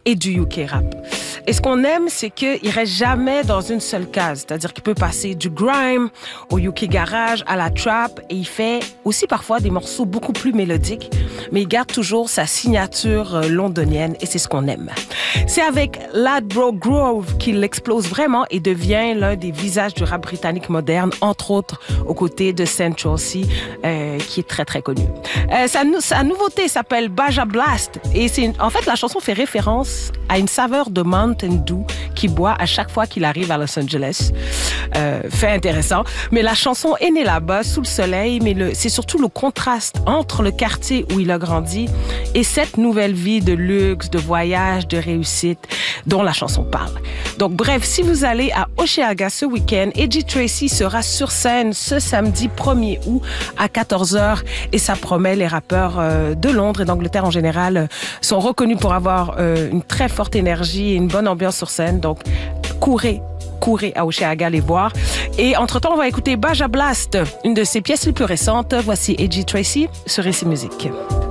et du UK rap. Et ce qu'on aime, c'est qu'il reste jamais dans une seule case. C'est-à-dire qu'il peut passer du grime au UK garage, à la trap, et il fait aussi parfois des morceaux beaucoup plus mélodiques, mais il garde toujours sa signature londonienne, et c'est ce qu'on aime. C'est avec Ladbroke Grove qu'il explose vraiment et devient l'un des visages du rap britannique moderne, entre autres aux côtés de Central C, qui est très très connu. Sa nouveauté s'appelle Baja Blast, et en fait la chanson fait référence à une saveur de Mountain Dew qu'il boit à chaque fois qu'il arrive à Los Angeles. Fait intéressant. Mais la chanson est née là-bas, sous le soleil, mais c'est surtout le contraste entre le quartier où il a grandi et cette nouvelle vie de luxe, de voyage, de réussite dont la chanson parle. Donc bref, si vous allez à Hochelaga ce week-end, Edgy Tracy sera sur scène ce samedi 1er août à 14h et ça promet. Les rappeurs de Londres et d'Angleterre en général sont reconnus pour avoir une très forte énergie et une bonne ambiance sur scène. Donc courez à Hochelaga les voir. Et entre-temps, on va écouter Baja Blast, une de ses pièces les plus récentes. Voici Edgy Tracy sur Ici Musique.